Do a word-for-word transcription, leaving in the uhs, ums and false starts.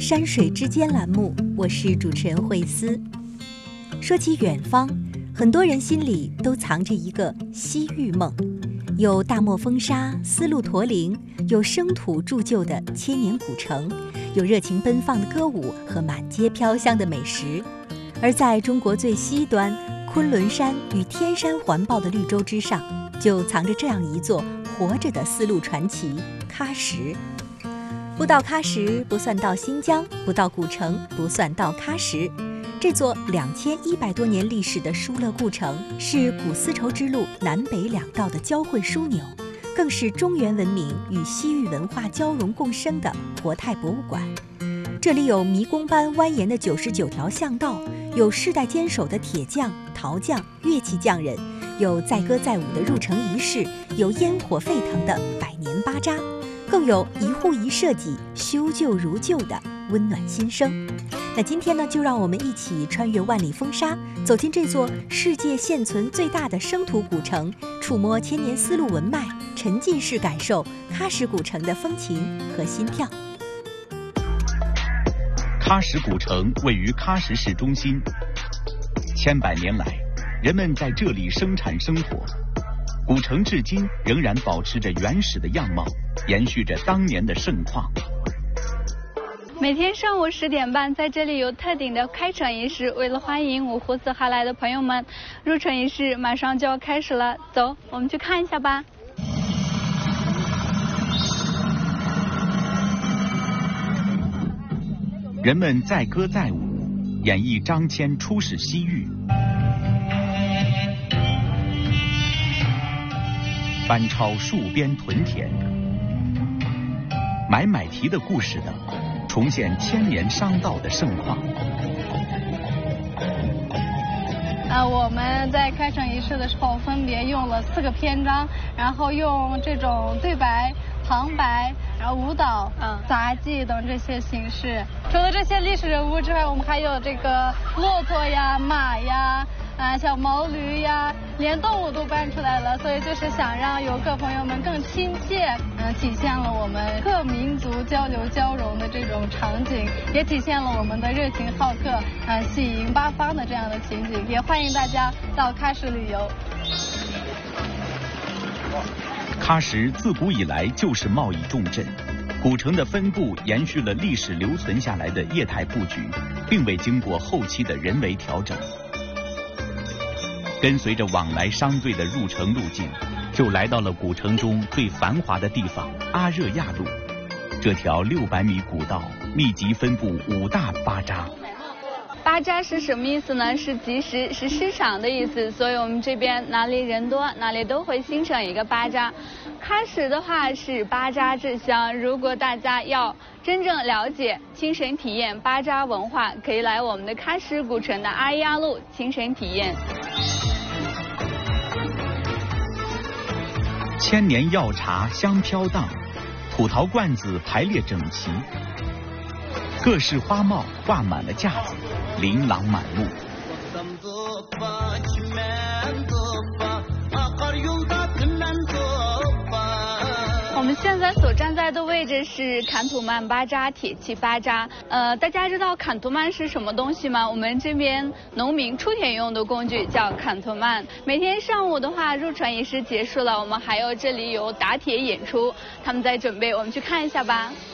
山水之间栏目，我是主持人慧思。说起远方，很多人心里都藏着一个西域梦，有大漠风沙、丝路驼铃，有生土铸就的千年古城，有热情奔放的歌舞和满街飘香的美食。而在中国最西端，昆仑山与天山环抱的绿洲之上，就藏着这样一座活着的丝路传奇——喀什。不到喀什不算到新疆，不到古城不算到喀什。这座两千一百多年历史的疏勒故城，是古丝绸之路南北两道的交汇枢纽，更是中原文明与西域文化交融共生的国泰博物馆。这里有迷宫般蜿蜒的九十九条巷道，有世代坚守的铁匠、陶匠、乐器匠人，有载歌载舞的入城仪式，有烟火沸腾的百年巴扎，更有一户一设计、修旧如旧的温暖心声。那今天呢，就让我们一起穿越万里风沙，走进这座世界现存最大的生土古城，触摸千年丝路文脉，沉浸式感受喀什古城的风情和心跳。 喀什古城位于喀什市中心，千百年来，人们在这里生产生活。古城至今仍然保持着原始的样貌，延续着当年的盛况。 每天上午十点半，在这里有特定的开城仪式。为了欢迎五湖四海来的朋友们，入城仪式马上就要开始了。走，我们去看一下吧。 人们载歌载舞，演绎张骞出使西域，班超戍边屯田，买买提的故事等，重现千年商道的盛况。 呃，我们在开城仪式的时候，分别用了四个篇章，然后用这种对白、旁白，然后舞蹈、嗯、杂技等这些形式。除了这些历史人物之外，我们还有这个骆驼呀、马呀。啊，像毛驴呀，连动物都搬出来了，所以就是想让游客朋友们更亲切，嗯、呃，体现了我们各民族交流交融的这种场景，也体现了我们的热情好客，呃，喜迎八方的这样的情景。也欢迎大家到喀什旅游。 喀什自古以来就是贸易重镇，古城的分布延续了历史留存下来的业态布局，并未经过后期的人为调整。跟随着往来商队的入城路径，就来到了古城中最繁华的地方阿热亚路。这条六百米古道密集分布五大巴扎。 巴扎是什么意思呢？是集市，是市场的意思。所以我们这边哪里人多，哪里都会形成一个巴扎。喀什的话是巴扎之乡，如果大家要真正了解、亲身体验巴扎文化，可以来我们的喀什古城的阿热亚路亲身体验。 千年药茶香飘荡，土陶罐子排列整齐，各式花帽挂满了架子，琳琅满目。 我们现在所站在的位置是坎土曼巴扎铁器巴扎。呃，大家知道坎土曼是什么东西吗？我们这边农民出田用的工具叫坎土曼。每天上午的话，入城仪式结束了，我们还有这里有打铁演出，他们在准备，我们去看一下吧。